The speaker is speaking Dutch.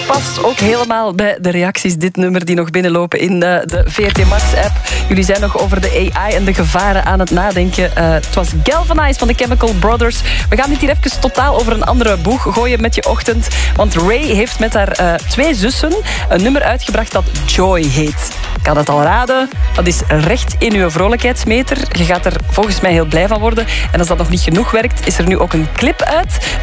past ook helemaal bij de reacties. Dit nummer die nog binnenlopen in de VRT Max-app. Jullie zijn nog over de AI en de gevaren aan het nadenken. Het was Galvanize van de Chemical Brothers. We gaan dit hier even totaal over een andere boeg gooien met je ochtend. Want Ray heeft met haar 2 zussen een nummer uitgebracht dat Joy heet. Ik kan het al raden. Dat is recht in uw vrolijkheidsmeter. Je gaat er volgens mij heel blij van worden. En als dat nog niet genoeg werkt, is er nu ook een clip uit.